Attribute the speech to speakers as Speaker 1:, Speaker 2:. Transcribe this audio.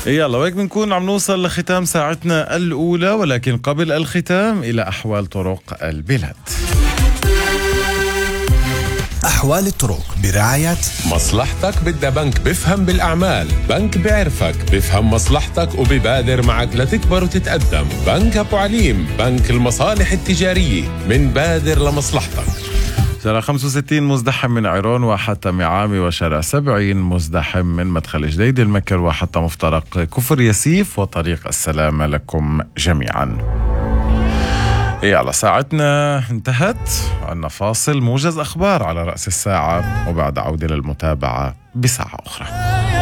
Speaker 1: يلا وهيك بنكون عم نوصل لختام ساعتنا الأولى، ولكن قبل الختام إلى أحوال طرق البلاد.
Speaker 2: أحوال الطرق برعاية
Speaker 3: مصلحتك بدها بنك بفهم بالأعمال، بنك بعرفك بفهم مصلحتك وببادر معك لتكبر وتتقدم. بنك أبو عليم، بنك المصالح التجارية، من بادر لمصلحتك.
Speaker 1: شارع 65 مزدحم من عيرون وحتى معامي، وشارع 70 مزدحم من مدخل جديد المكر وحتى مفترق كفر ياسيف وطريق السلامة لكم جميعا. يلا ساعتنا انتهت، عنا فاصل، موجز أخبار على رأس الساعة، وبعد عودة للمتابعة بساعة أخرى.